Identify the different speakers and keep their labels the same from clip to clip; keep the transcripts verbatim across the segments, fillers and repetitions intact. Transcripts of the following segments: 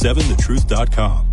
Speaker 1: seven the truth dot com.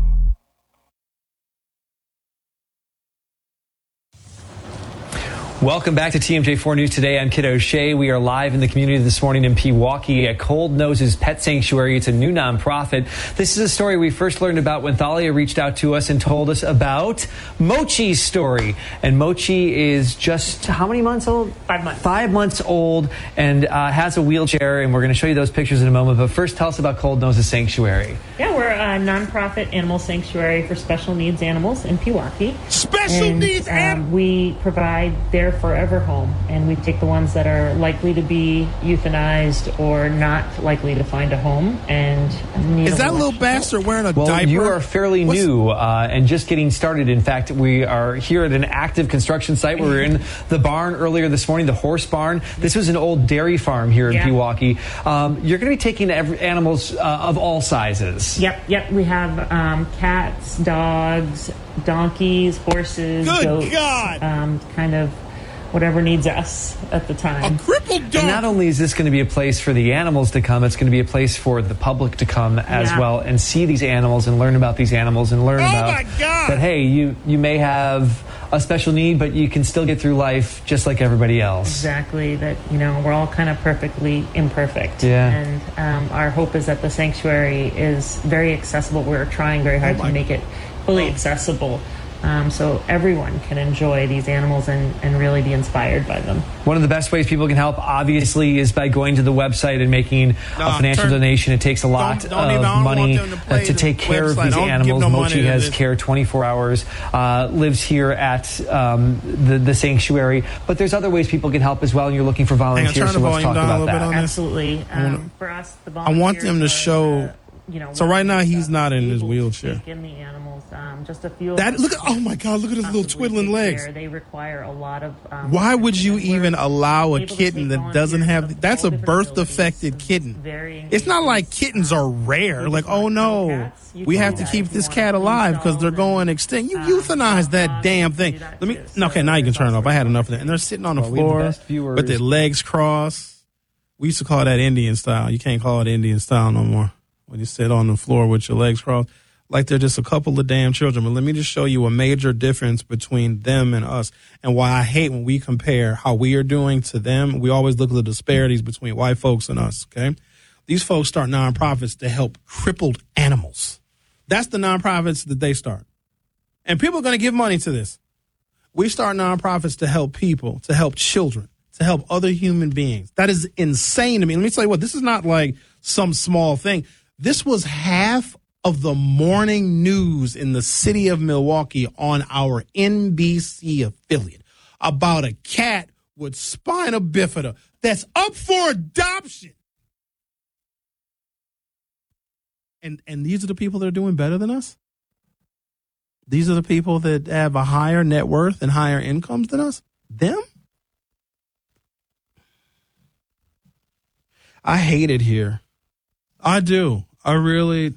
Speaker 2: Welcome back to T M J four News Today. I'm Kid O'Shea. We are live in the community this morning in Pewaukee at Cold Noses Pet Sanctuary. It's a new nonprofit. This is a story we first learned about when Thalia reached out to us and told us about Mochi's story. And Mochi is just how many months old?
Speaker 3: Five months.
Speaker 2: Five months old and uh, has a wheelchair. And we're going to show you those pictures in a moment. But first, tell us about Cold Noses Sanctuary.
Speaker 3: Yeah, we're a nonprofit animal sanctuary for special needs animals in Pewaukee.
Speaker 4: Special
Speaker 3: and,
Speaker 4: needs animals?
Speaker 3: Um, we provide their forever home, and we take the ones that are likely to be euthanized or not likely to find a home. And need
Speaker 4: is
Speaker 3: a
Speaker 4: that little
Speaker 3: help.
Speaker 4: bastard wearing a
Speaker 2: well,
Speaker 4: diaper?
Speaker 2: You are fairly
Speaker 4: What's...
Speaker 2: new uh, and just getting started. In fact, we are here at an active construction site. We were in the barn earlier this morning, the horse barn. This was an old dairy farm here in
Speaker 3: yeah.
Speaker 2: Pewaukee. Um, you're going to be taking every, animals uh, of all sizes.
Speaker 3: Yep, yep. We have um, cats, dogs, donkeys, horses,
Speaker 4: Good
Speaker 3: goats,
Speaker 4: God.
Speaker 3: Um, kind of whatever needs us at the time.
Speaker 4: A crippled dog.
Speaker 2: And not only is this going to be a place for the animals to come, it's going to be a place for the public to come as
Speaker 3: yeah.
Speaker 2: well and see these animals and learn about these animals and learn
Speaker 4: oh
Speaker 2: about
Speaker 4: my God.
Speaker 2: that, hey, you, you may have a special need, but you can still get through life just like everybody else.
Speaker 3: Exactly. That, you know, we're all kind of perfectly imperfect.
Speaker 2: Yeah.
Speaker 3: And um, our hope is that the sanctuary is very accessible. We're trying very hard
Speaker 4: oh
Speaker 3: to make it fully accessible. Um, so everyone can enjoy these animals and, and really be inspired by them.
Speaker 2: One of the best ways people can help, obviously, is by going to the website and making
Speaker 4: no,
Speaker 2: a financial
Speaker 4: turn,
Speaker 2: donation. It takes a lot
Speaker 4: don't, don't
Speaker 2: of
Speaker 4: even, I don't
Speaker 2: money
Speaker 4: want them to
Speaker 2: uh, to
Speaker 4: the
Speaker 2: take care
Speaker 4: website.
Speaker 2: of these
Speaker 4: Don't
Speaker 2: animals.
Speaker 4: give no money
Speaker 2: Mochi
Speaker 4: to
Speaker 2: has
Speaker 4: this.
Speaker 2: care twenty-four hours, uh, lives here at um, the, the sanctuary. But there's other ways people can help as well, and you're looking for volunteers,
Speaker 4: Hang on, turn
Speaker 2: so
Speaker 4: the
Speaker 2: let's
Speaker 4: volume
Speaker 2: talk
Speaker 4: down a
Speaker 2: about
Speaker 4: little bit
Speaker 2: that.
Speaker 4: on this.
Speaker 3: Absolutely. Um,
Speaker 4: wanna,
Speaker 3: for us, the
Speaker 4: I want them to
Speaker 3: volunteers
Speaker 4: show...
Speaker 3: are, uh, You know,
Speaker 4: so right now he's not in his
Speaker 3: able to
Speaker 4: wheelchair.
Speaker 3: take in the animals, um, just a few.
Speaker 4: That
Speaker 3: of
Speaker 4: look at oh my God! Look at his little twiddling legs.
Speaker 3: Care. They require a lot of. Um,
Speaker 4: Why would you even allow a
Speaker 3: able to
Speaker 4: kitten
Speaker 3: take
Speaker 4: that doesn't
Speaker 3: volunteers
Speaker 4: have?
Speaker 3: of
Speaker 4: That's
Speaker 3: all
Speaker 4: a
Speaker 3: different
Speaker 4: birth
Speaker 3: abilities,
Speaker 4: defected
Speaker 3: some
Speaker 4: kitten.
Speaker 3: varying
Speaker 4: It's not like
Speaker 3: ages.
Speaker 4: kittens are rare.
Speaker 3: People
Speaker 4: Like
Speaker 3: find
Speaker 4: oh no,
Speaker 3: cats. You
Speaker 4: we
Speaker 3: can
Speaker 4: have
Speaker 3: do
Speaker 4: to
Speaker 3: that
Speaker 4: keep
Speaker 3: if you
Speaker 4: this
Speaker 3: want
Speaker 4: cat
Speaker 3: to
Speaker 4: alive because they're
Speaker 3: install
Speaker 4: going
Speaker 3: them.
Speaker 4: extinct. You
Speaker 3: Um,
Speaker 4: euthanize that
Speaker 3: dogs
Speaker 4: damn
Speaker 3: can
Speaker 4: thing.
Speaker 3: do that
Speaker 4: Let me.
Speaker 3: too.
Speaker 4: No, okay,
Speaker 3: So
Speaker 4: now you can
Speaker 3: there's
Speaker 4: turn it
Speaker 3: all
Speaker 4: off. I had
Speaker 3: sorts
Speaker 4: enough
Speaker 3: of
Speaker 4: of that. And they're sitting on the
Speaker 2: Well, we have the
Speaker 4: floor
Speaker 2: best viewers.
Speaker 4: with their legs crossed. We used to call that Indian style. You can't call it Indian style no more. When you sit on the floor with your legs crossed, like they're just a couple of damn children. But let me just show you a major difference between them and us, and why I hate when we compare how we are doing to them. We always look at the disparities between white folks and us, okay? These folks start nonprofits to help crippled animals. That's the nonprofits that they start. And people are going to give money to this. We start nonprofits to help people, to help children, to help other human beings. That is insane to me. Let me tell you what, this is not like some small thing. This was half of the morning news in the city of Milwaukee on our N B C affiliate about a cat with spina bifida that's up for adoption. And and these are the people that are doing better than us? These are the people that have a higher net worth and higher incomes than us? Them? I hate it here. I do. I really.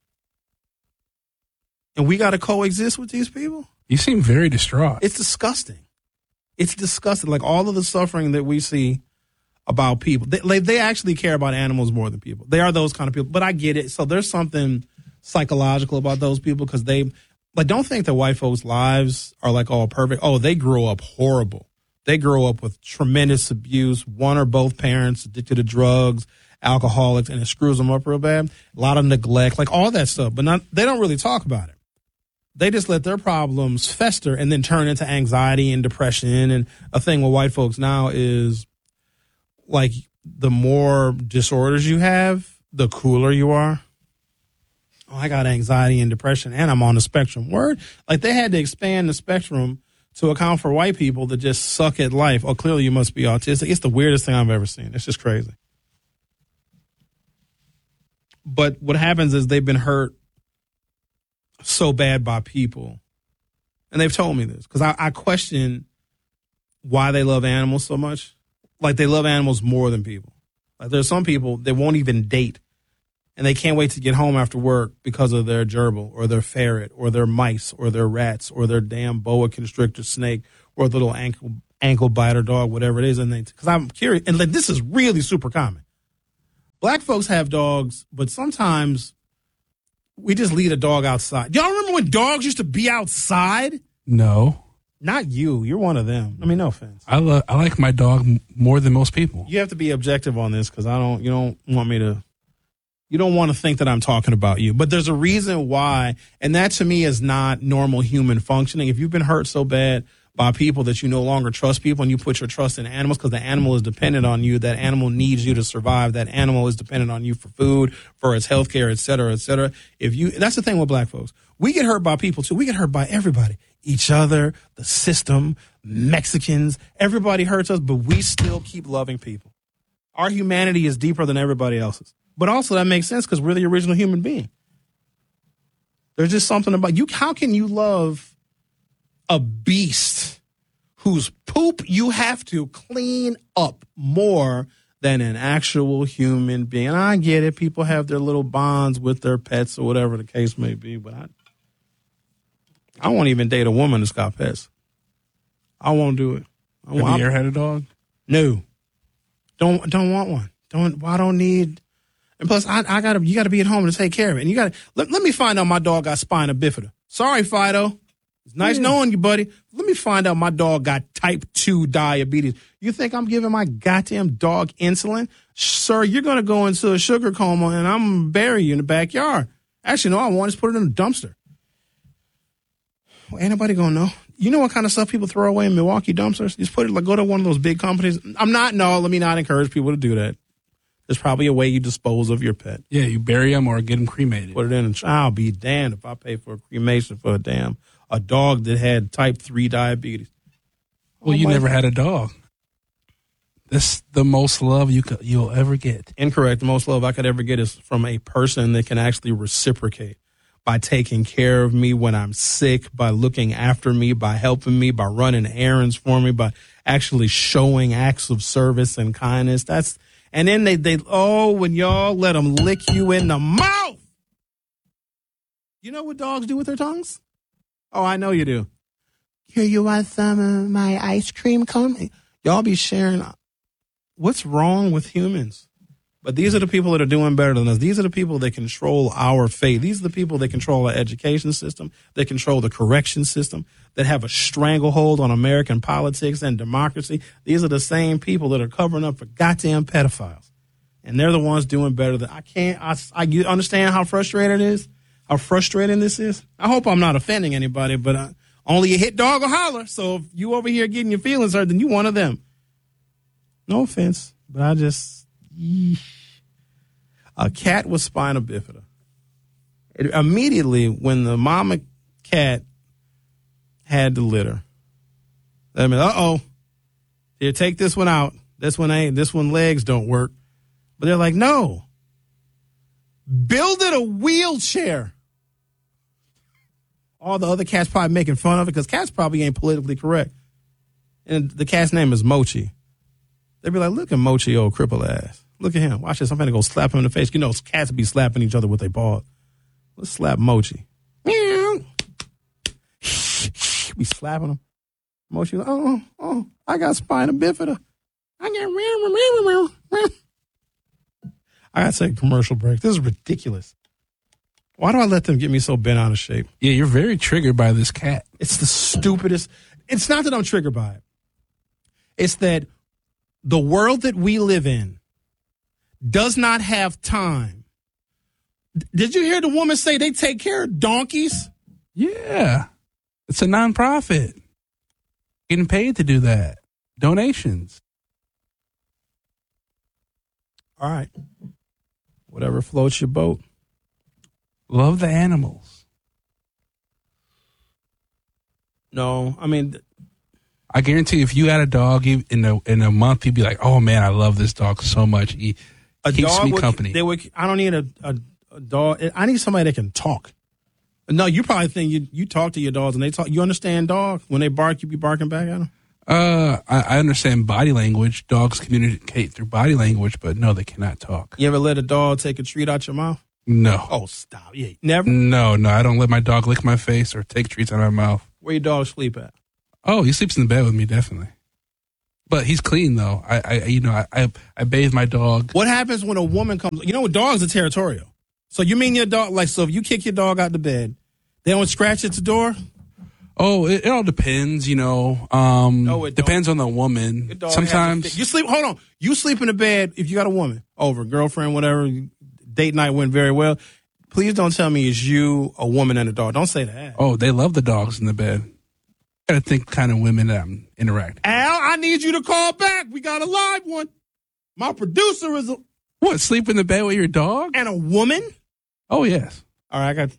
Speaker 4: And we got to coexist with these people?
Speaker 5: You seem very distraught.
Speaker 4: It's disgusting. It's disgusting. Like all of the suffering that we see about people. They, like, they actually care about animals more than people. They are those kind of people. But I get it. So there's something psychological about those people because they, like, don't think that white folks' lives are like all perfect. Oh, they grew up horrible. They grow up with tremendous abuse. One or both parents addicted to drugs, alcoholics, and it screws them up real bad. A lot of neglect, like all that stuff. But not, they don't really talk about it. They just let their problems fester and then turn into anxiety and depression. And a thing with white folks now is, like, the more disorders you have, the cooler you are. Oh, I got anxiety and depression, and I'm on the spectrum. Word? Like, they had to expand the spectrum to account for white people that just suck at life. Oh, clearly you must be autistic. It's the weirdest thing I've ever seen. It's just crazy. But what happens is they've been hurt so bad by people. And they've told me this because I, I question why they love animals so much. Like, they love animals more than people. Like, there's some people that won't even date, and they can't wait to get home after work because of their gerbil or their ferret or their mice or their rats or their damn boa constrictor snake or the little ankle ankle biter dog, whatever it is. And they, because I'm curious, and like, this is really super common. Black folks have dogs, but sometimes we just leave a dog outside. Y'all remember when dogs used to be outside?
Speaker 1: No.
Speaker 4: Not you. You're one of them. I mean, no offense.
Speaker 1: I love. I like my dog m- more than most people.
Speaker 4: You have to be objective on this because I don't. You don't want me to. You don't want to think that I'm talking about you. But there's a reason why, and that to me is not normal human functioning. If you've been hurt so bad by people that you no longer trust people and you put your trust in animals because the animal is dependent on you, that animal needs you to survive, that animal is dependent on you for food, for its health care, et cetera, et cetera. If you, that's the thing with black folks. We get hurt by people too. We get hurt by everybody, each other, the system, Mexicans. Everybody hurts us, but we still keep loving people. Our humanity is deeper than everybody else's. But also that makes sense because we're the original human being. There's just something about you. How can you love a beast whose poop you have to clean up more than an actual human being? And I get it. People have their little bonds with their pets or whatever the case may be. But I, I won't even date a woman that's got pets. I won't do it. I
Speaker 1: Have
Speaker 4: won't,
Speaker 1: you ever had a dog?
Speaker 4: No. Don't don't want one. Don't. I don't need. And plus, I, I gotta. You gotta be at home to take care of it. And you gotta. Let, let me find out my dog got spina bifida. Sorry, Fido. It's nice
Speaker 1: Yeah.
Speaker 4: knowing you, buddy. Let me find out my dog got type two diabetes. You think I'm giving my goddamn dog insulin? Sir, you're gonna go into a sugar coma and I'm gonna bury you in the backyard. Actually, no, I want to put it in a dumpster. Well, ain't nobody gonna know. You know what kind of stuff people throw away in Milwaukee dumpsters? You just put it like go to one of those big companies. I'm not. No, let me not encourage people to do that. There's probably a way you dispose of your pet.
Speaker 1: Yeah, you bury them or get them cremated.
Speaker 4: Put it in. A, I'll be damned if I pay for a cremation for a damn a dog that had type three diabetes.
Speaker 1: Well,
Speaker 4: Oh,
Speaker 1: you
Speaker 4: my-
Speaker 1: never had a dog. That's the most love you could, you'll ever get.
Speaker 4: Incorrect. The most love I could ever get is from a person that can actually reciprocate by taking care of me when I'm sick, by looking after me, by helping me, by running errands for me, by actually showing acts of service and kindness. That's and then they they oh when y'all let them lick you in the mouth. You know what dogs do with their tongues? Oh, I know you do. Here, you want some of my ice cream cone? Y'all be sharing. What's wrong with humans? But these are the people that are doing better than us. These are the people that control our fate. These are the people that control our education system, that control the correction system, that have a stranglehold on American politics and democracy. These are the same people that are covering up for goddamn pedophiles. And they're the ones doing better than I can't. I, I you understand how frustrating it is, how frustrating this is. I hope I'm not offending anybody, but uh, only a hit dog will holler. So if you over here getting your feelings hurt, then you one of them. No offense, but I just, yeesh. A cat with spina bifida. It, immediately when the mama cat had the litter, I mean, uh-oh, here, take this one out. This one ain't, this one legs don't work. But they're like, no, build it a wheelchair. All the other cats probably making fun of it because cats probably ain't politically correct. And the cat's name is Mochi. They'd be like, look at Mochi, old cripple ass. Look at him. Watch this. I'm going to go slap him in the face. You know, cats be slapping each other with their paws. Let's slap Mochi. Meow. Be slapping him. Mochi like, oh, oh, I got spina bifida. I got meow, meow, meow, meow. I got to take a commercial break. This is ridiculous. Why do I let them get me so bent out of shape?
Speaker 1: Yeah, you're very triggered by this cat.
Speaker 4: It's the stupidest. It's not that I'm triggered by it. It's that the world that we live in does not have time. Did you hear the woman say they take care of donkeys?
Speaker 1: Yeah. It's a nonprofit. Getting paid to do that. Donations.
Speaker 4: All right. Whatever floats your boat.
Speaker 1: Love the animals.
Speaker 4: No, I mean,
Speaker 1: I guarantee if you had a dog you- in a in a month, you'd be like, "Oh man, I love this dog so much. He
Speaker 4: a
Speaker 1: keeps
Speaker 4: dog
Speaker 1: me
Speaker 4: would,
Speaker 1: company."
Speaker 4: They would, I don't need a, a, a dog. I need somebody that can talk. No, you probably think you you talk to your dogs and they talk. You understand dogs when they bark, you be barking back at them.
Speaker 1: Uh, I, I understand body language. Dogs communicate through body language, but no, they cannot talk.
Speaker 4: You ever let a dog take a treat out your mouth?
Speaker 1: No.
Speaker 4: Oh, stop! Yeah, never.
Speaker 1: No, no, I don't let my dog lick my face or take treats out of my mouth.
Speaker 4: Where your dog sleep at?
Speaker 1: Oh, he sleeps in the bed with me, definitely. But he's clean though. I, I you know, I, I, I bathe my dog.
Speaker 4: What happens when a woman comes? You know, dogs are territorial. So you mean your dog, like, so if you kick your dog out the bed, they don't scratch at the door?
Speaker 1: Oh, it, it all depends, you know. Um,
Speaker 4: No, it
Speaker 1: depends
Speaker 4: don't.
Speaker 1: on the woman.
Speaker 4: Your dog has
Speaker 1: Sometimes
Speaker 4: to- you sleep, hold on. You sleep in the bed if you got a woman over, girlfriend, whatever, date night went very well. Please don't tell me it's you, a woman, and a dog. Don't say that.
Speaker 1: Oh, they love the dogs in the bed. Gotta think kind of women that I'm interacting.
Speaker 4: Al, I need you to call back. We got a live one. My producer is a,
Speaker 1: What, sleep in the bed with your dog?
Speaker 4: and a woman?
Speaker 1: Oh, yes.
Speaker 4: All right, I got.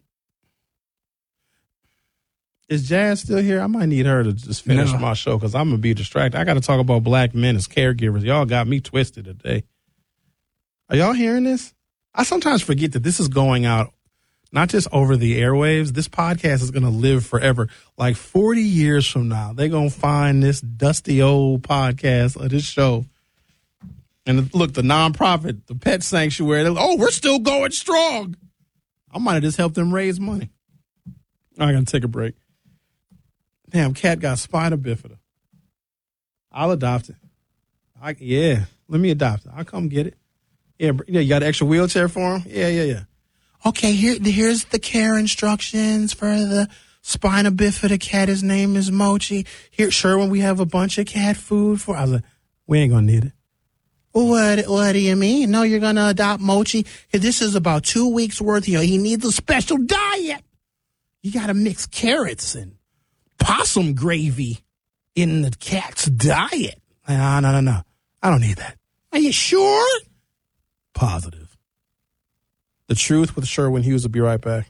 Speaker 4: Is Jazz still here? I might need her to just finish
Speaker 1: No.
Speaker 4: my show because I'm going to be distracted. I got to talk about black men as caregivers. Y'all got me twisted today. Are y'all hearing this? I sometimes forget that this is going out not just over the airwaves. This podcast is going to live forever. Like forty years from now, they're going to find this dusty old podcast of this show. And look, the nonprofit, the pet sanctuary, they're like, oh, we're still going strong. I might have just helped them raise money. I got to take a break. Damn, cat got spina bifida. I'll adopt it. I, yeah, let me adopt it. I'll come get it. Yeah, br- yeah, you got an extra wheelchair for him? Yeah, yeah, yeah. Okay, here, here's the care instructions for the spina bifida cat. His name is Mochi. Here, Sherwin, we have a bunch of cat food for. I was like, we ain't gonna need it. What, what do you mean? No, you're gonna adopt Mochi? This is about two weeks worth. You know, he needs a special diet. You gotta mix carrots and possum gravy in the cat's diet. No, no, no, no. I don't need that. Are you sure? Positive. The Truth with Sherwin Hughes will be right back.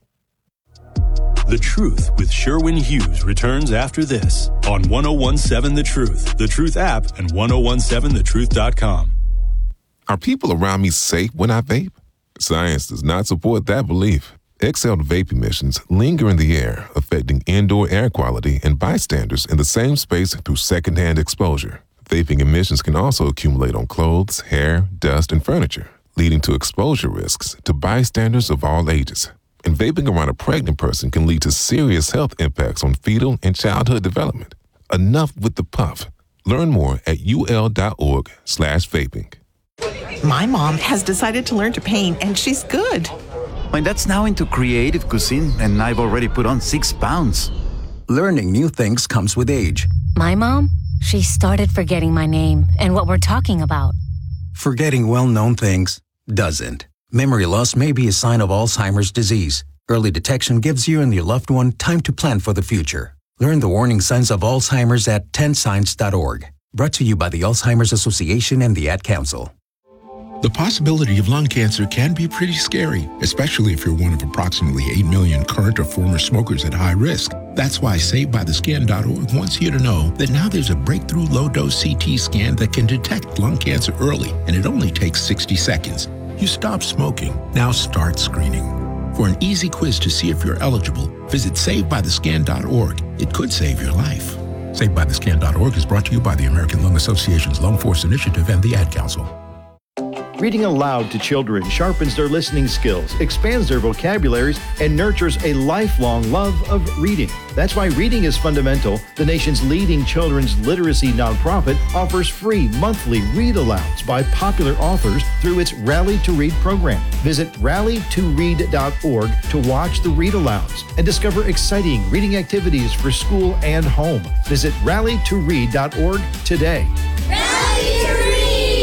Speaker 5: The Truth with Sherwin Hughes returns after this on ten seventeen The Truth, The Truth app, and ten seventeen the truth dot com.
Speaker 6: Are people around me safe when I vape? Science does not support that belief. Exhaled vape emissions linger in the air, affecting indoor air quality and bystanders in the same space through secondhand exposure. Vaping emissions can also accumulate on clothes, hair, dust, and furniture, leading to exposure risks to bystanders of all ages. And vaping around a pregnant person can lead to serious health impacts on fetal and childhood development. Enough with the puff. Learn more at ul.org slash vaping.
Speaker 7: My mom has decided to learn to paint, and she's good.
Speaker 8: My dad's now into creative cuisine, and I've already put on six pounds.
Speaker 9: Learning new things comes with age.
Speaker 10: My mom, she started forgetting my name and what we're talking about.
Speaker 9: Forgetting well-known things doesn't. Memory loss may be a sign of Alzheimer's disease. Early detection gives you and your loved one time to plan for the future. Learn the warning signs of Alzheimer's at ten signs dot org. Brought to you by the Alzheimer's Association and the Ad Council.
Speaker 11: The possibility of lung cancer can be pretty scary, especially if you're one of approximately eight million current or former smokers at high risk. That's why Saved By The Scan dot org wants you to know that now there's a breakthrough low-dose C T scan that can detect lung cancer early, and it only takes sixty seconds. You stop smoking, now start screening. For an easy quiz to see if you're eligible, visit Saved By The Scan dot org. It could save your life. Saved By The Scan dot org is brought to you by the American Lung Association's Lung Force Initiative and the Ad Council.
Speaker 12: Reading aloud to children sharpens their listening skills, expands their vocabularies, and nurtures a lifelong love of reading. That's why Reading is Fundamental, the nation's leading children's literacy nonprofit, offers free monthly read-alouds by popular authors through its Rally to Read program. Visit rally to read dot org to watch the read-alouds and discover exciting reading activities for school and home. Visit rally to read dot org today.
Speaker 13: Rally to Read!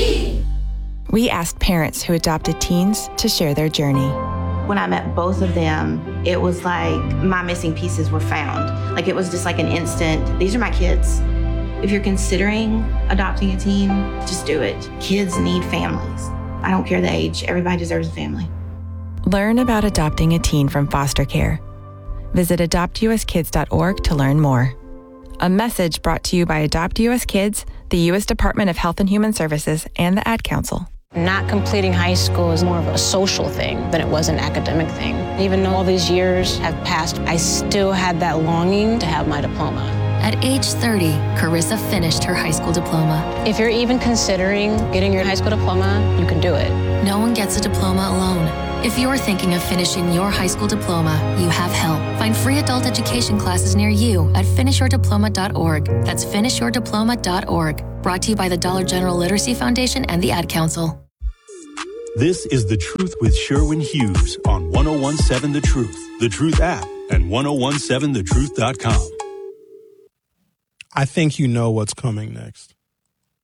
Speaker 14: We asked parents who adopted teens to share their journey.
Speaker 15: When I met both of them, it was like my missing pieces were found. Like it was just like an instant, these are my kids. If you're considering adopting a teen, just do it. Kids need families. I don't care the age, everybody deserves a family.
Speaker 14: Learn about adopting a teen from foster care. Visit adopt u s kids dot org to learn more. A message brought to you by Adopt U S Kids, the U S Department of Health and Human Services, and the Ad Council.
Speaker 16: Not completing high school is more of a social thing than it was an academic thing. Even though all these years have passed, I still had that longing to have my diploma.
Speaker 10: At age thirty, Carissa finished her high school diploma.
Speaker 16: If you're even considering getting your high school diploma, you can do it.
Speaker 10: No one gets a diploma alone. If you're thinking of finishing your high school diploma, you have help. Find free adult education classes near you at finish your diploma dot org. That's finish your diploma dot org. Brought to you by the Dollar General Literacy Foundation and the Ad Council.
Speaker 5: This is The Truth with Sherwin Hughes on ten seventeen The Truth, The Truth app, and ten seventeen the truth dot com.
Speaker 4: I think you know what's coming next.